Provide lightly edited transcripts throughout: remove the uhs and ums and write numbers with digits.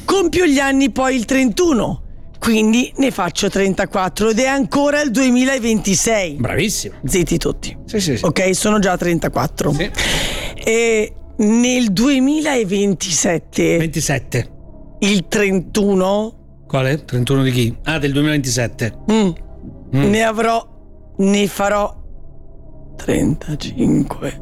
Compio gli anni poi il 31, quindi ne faccio 34 ed è ancora il 2026. Bravissimo. Zitti tutti. Sì. Ok, sono già 34. Sì. E nel 2027 27. il 31 Quale? 31 di chi? Ah, del 2027. ne farò 35.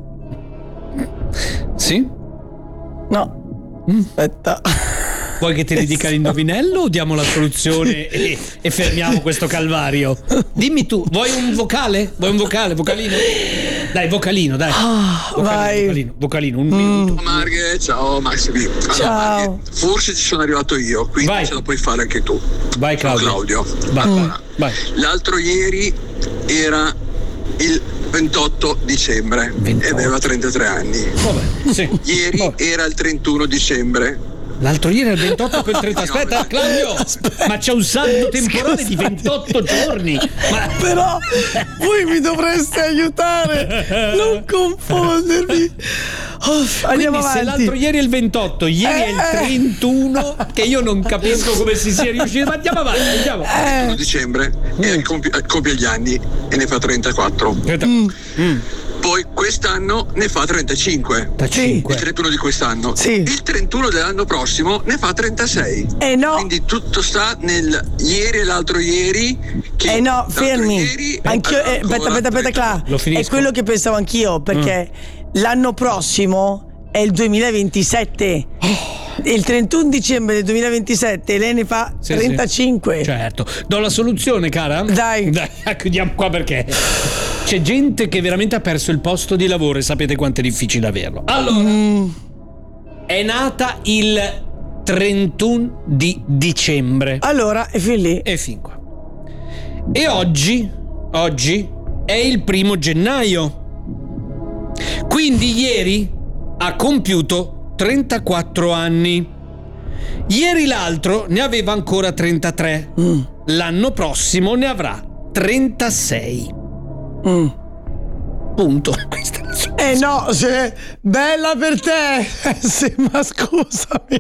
Sì? No. Aspetta. Vuoi che te ne dica l'indovinello o diamo la soluzione e fermiamo questo calvario? Dimmi tu, vuoi un vocale? Vocalino? Dai, vocalino, dai. Vai. Vocalino, un minuto. Ciao Marghe, ciao Max B. Allora, Ciao. Marghe, forse ci sono arrivato io, quindi Vai. ce la puoi fare anche tu. Vai, Sono Claudio. Claudio. Vai. L'altro ieri era il 28 dicembre e aveva 33 anni. Vabbè, sì. Ieri era il 31 dicembre. L'altro ieri era il 28 per 30. Aspetta, Claudio, ma c'è un saldo temporale di 28 giorni. Ma... Però voi mi dovreste aiutare, non confondermi. Andiamo Quindi avanti. se l'altro ieri è il 28, ieri è il 31, che io non capisco come si sia riusciti. Ma andiamo avanti, andiamo. 31 dicembre e compie gli anni e ne fa 34. Poi quest'anno ne fa 35. Il 31 di quest'anno. Sì. Il 31 dell'anno prossimo ne fa 36. No. Quindi tutto sta nel ieri e l'altro ieri. Che no, l'altro fermi. ieri Anch'io, ancora aspetta, Cla. Lo finisco. È quello che pensavo anch'io, perché l'anno prossimo è il 2027. Il 31 dicembre del 2027 lei ne fa 35. Sì. Certo. Do la soluzione, cara? Dai, chiudiamo qua perché c'è gente che veramente ha perso il posto di lavoro e sapete quanto è difficile averlo. Allora, è nata il 31 di dicembre. Allora, è fin lì. E fin qua. E oggi è il 1 gennaio. Quindi ieri ha compiuto 34 anni. Ieri l'altro ne aveva ancora 33. L'anno prossimo ne avrà 36. Punto. Questa è la sua. No, bella per te. Sì, ma scusami.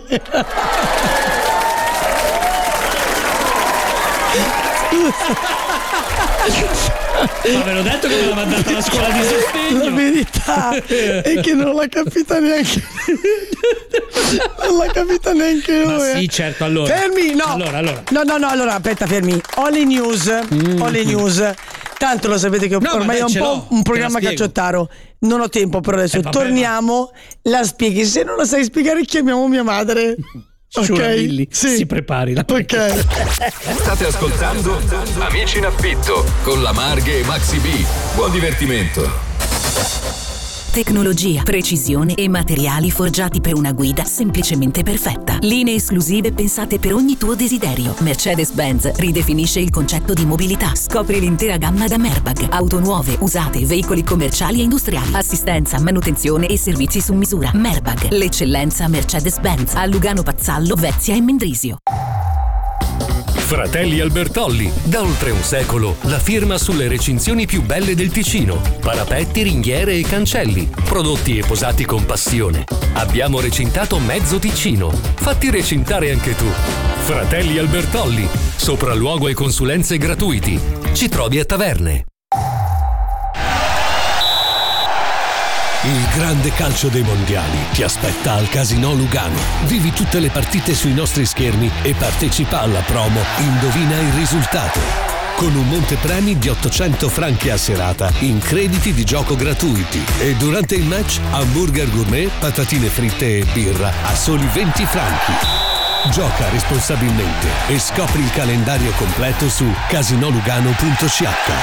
Ma ve l'ho detto che me l'ha mandata alla scuola di sostegno. La verità è che non l'ha capita neanche. Non l'ha capita neanche lui. Ma sì, certo, allora. Fermi, no. Allora. No, allora, aspetta, fermi. Ho le news. Tanto lo sapete che ormai è un po' un programma cacciottaro. Non ho tempo per adesso. Torniamo, la spieghi. Se non la sai spiegare, chiamiamo mia madre. Ok, sì. Si prepari. Ok. State ascoltando Amici in affitto con la Marghe e Maxi B. Buon divertimento. Tecnologia, precisione e materiali forgiati per una guida semplicemente perfetta. Linee esclusive pensate per ogni tuo desiderio. Mercedes-Benz ridefinisce il concetto di mobilità. Scopri l'intera gamma da Merbag. Auto nuove, usate, veicoli commerciali e industriali. Assistenza, manutenzione e servizi su misura. Merbag, l'eccellenza Mercedes-Benz. A Lugano Pazzallo, Vezia e Mendrisio. Fratelli Albertolli, da oltre un secolo, la firma sulle recinzioni più belle del Ticino. Parapetti, ringhiere e cancelli, prodotti e posati con passione. Abbiamo recintato mezzo Ticino. Fatti recintare anche tu. Fratelli Albertolli, sopralluogo e consulenze gratuiti. Ci trovi a Taverne. Il grande calcio dei mondiali ti aspetta al Casinò Lugano. Vivi tutte le partite sui nostri schermi e partecipa alla promo Indovina il risultato. Con un montepremi di 800 franchi a serata in crediti di gioco gratuiti. E durante il match hamburger gourmet, patatine fritte e birra a soli 20 franchi. Gioca responsabilmente e scopri il calendario completo su casinolugano.ch.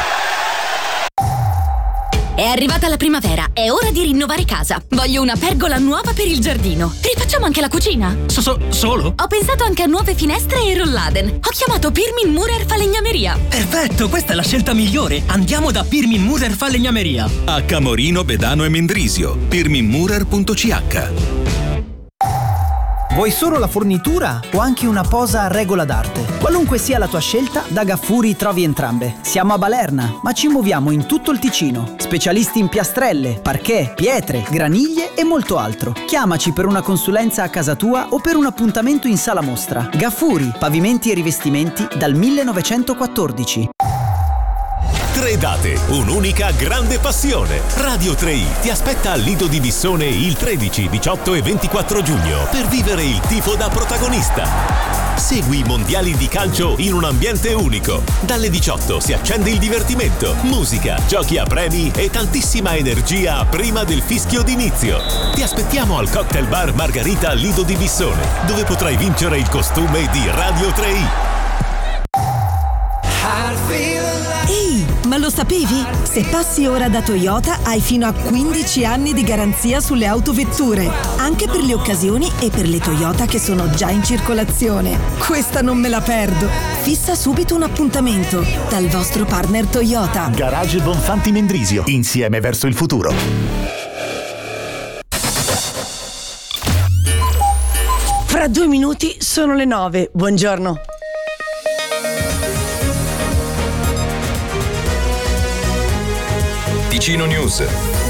È arrivata la primavera, è ora di rinnovare casa. Voglio una pergola nuova per il giardino. Rifacciamo anche la cucina. Solo? Ho pensato anche a nuove finestre e rolladen. Ho chiamato Pirmin Murer Falegnameria. Perfetto, questa è la scelta migliore. Andiamo da Pirmin Murer Falegnameria. A Camorino, Bedano e Mendrisio. pirminmurer.ch. Vuoi solo la fornitura o anche una posa a regola d'arte? Qualunque sia la tua scelta, da Gaffuri trovi entrambe. Siamo a Balerna, ma ci muoviamo in tutto il Ticino. Specialisti in piastrelle, parquet, pietre, graniglie e molto altro. Chiamaci per una consulenza a casa tua o per un appuntamento in sala mostra. Gaffuri, pavimenti e rivestimenti dal 1914. Tre date, un'unica grande passione. Radio 3i ti aspetta al Lido di Bissone il 13, 18 e 24 giugno per vivere il tifo da protagonista. Segui i mondiali di calcio in un ambiente unico. Dalle 18 si accende il divertimento, musica, giochi a premi e tantissima energia prima del fischio d'inizio. Ti aspettiamo al Cocktail Bar Margarita Lido di Bissone, dove potrai vincere il costume di Radio 3i. Ehi, ma lo sapevi? Se passi ora da Toyota hai fino a 15 anni di garanzia sulle autovetture, anche per le occasioni e per le Toyota che sono già in circolazione. Questa non me la perdo. Fissa subito un appuntamento dal vostro partner Toyota. Garage Bonfanti Mendrisio, insieme verso il futuro. Fra 2 minuti sono le 9. Buongiorno. Ticino News.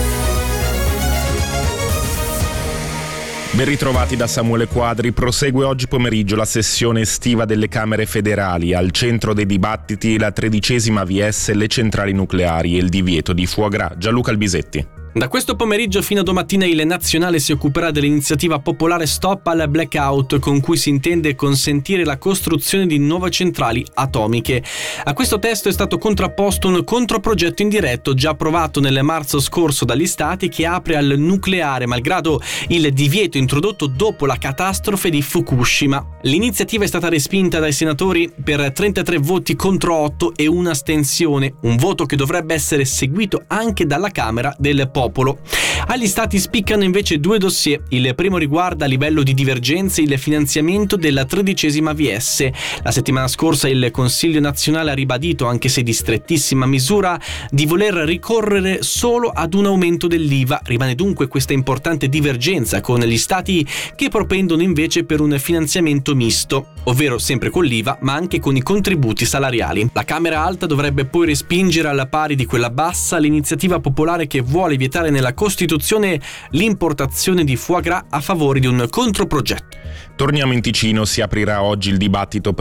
Ben ritrovati da Samuele Quadri. Prosegue oggi pomeriggio la sessione estiva delle Camere federali. Al centro dei dibattiti la 13ª VS, le centrali nucleari e il divieto di foie gras. Gianluca Albisetti. Da questo pomeriggio fino a domattina il Nazionale si occuperà dell'iniziativa popolare Stop al Blackout, con cui si intende consentire la costruzione di nuove centrali atomiche. A questo testo è stato contrapposto un controprogetto indiretto già approvato nel marzo scorso dagli Stati, che apre al nucleare malgrado il divieto introdotto dopo la catastrofe di Fukushima. L'iniziativa è stata respinta dai senatori per 33 voti contro 8 e un'astensione, un voto che dovrebbe essere seguito anche dalla Camera del Popolo. Agli Stati spiccano invece 2 dossier. Il primo riguarda a livello di divergenze il finanziamento della 13ª VS. La settimana scorsa il Consiglio nazionale ha ribadito, anche se di strettissima misura, di voler ricorrere solo ad un aumento dell'IVA. Rimane dunque questa importante divergenza con gli Stati che propendono invece per un finanziamento misto, ovvero sempre con l'IVA ma anche con i contributi salariali. La Camera Alta dovrebbe poi respingere alla pari di quella bassa l'iniziativa popolare che vuole vietare nella Costituzione l'importazione di foie gras a favore di un controprogetto. Torniamo in Ticino. Si aprirà oggi il dibattimento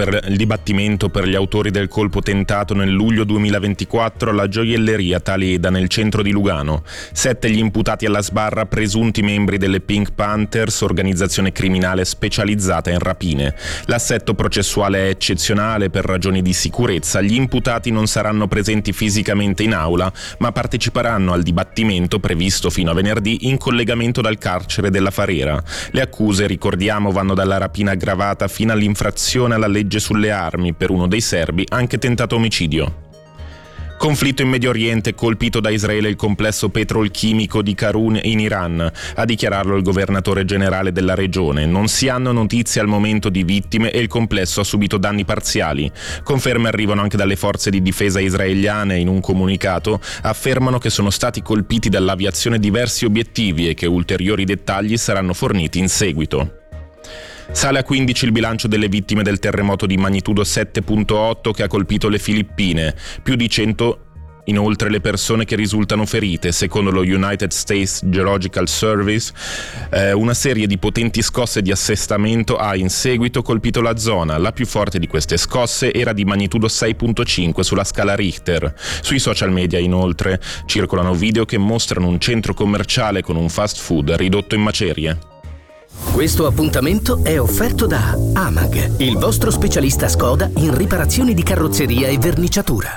per gli autori del colpo tentato nel luglio 2024 alla gioielleria Taleda nel centro di Lugano. 7 gli imputati alla sbarra, presunti membri delle Pink Panthers, organizzazione criminale specializzata in rapine. L'assetto processuale è eccezionale per ragioni di sicurezza. Gli imputati non saranno presenti fisicamente in aula, ma parteciperanno al dibattimento previsto fino a venerdì in collegamento dal carcere della Farera. Le accuse, ricordiamo, vanno dalla rapina aggravata fino all'infrazione alla legge sulle armi, per uno dei serbi anche tentato omicidio. Conflitto in Medio Oriente, colpito da Israele il complesso petrolchimico di Karun in Iran. A dichiararlo il governatore generale della regione. Non si hanno notizie al momento di vittime e il complesso ha subito danni parziali. Conferme arrivano anche dalle forze di difesa israeliane. In un comunicato affermano che sono stati colpiti dall'aviazione diversi obiettivi e che ulteriori dettagli saranno forniti in seguito. Sale a 15 il bilancio delle vittime del terremoto di magnitudo 7.8 che ha colpito le Filippine. Più di 100 inoltre le persone che risultano ferite. Secondo lo United States Geological Service, una serie di potenti scosse di assestamento ha in seguito colpito la zona. La più forte di queste scosse era di magnitudo 6.5 sulla scala Richter. Sui social media inoltre circolano video che mostrano un centro commerciale con un fast food ridotto in macerie. Questo appuntamento è offerto da Amag, il vostro specialista Skoda in riparazioni di carrozzeria e verniciatura.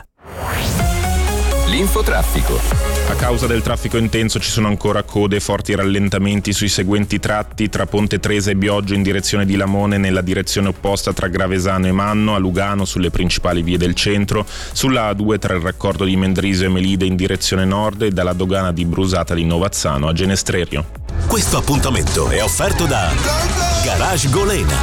L'infotraffico. A causa del traffico intenso ci sono ancora code e forti rallentamenti sui seguenti tratti: tra Ponte Tresa e Bioggio in direzione di Lamone, nella direzione opposta tra Gravesano e Manno, a Lugano sulle principali vie del centro, sulla A2 tra il raccordo di Mendrisio e Melide in direzione nord e dalla dogana di Brusata di Novazzano a Genestrerio. Questo appuntamento è offerto da Garage Golena,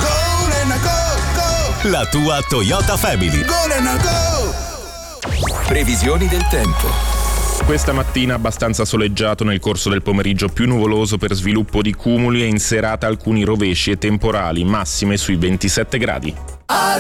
la tua Toyota Family. Previsioni del tempo. Questa mattina abbastanza soleggiato, nel corso del pomeriggio più nuvoloso per sviluppo di cumuli e in serata alcuni rovesci e temporali, massime sui 27 gradi.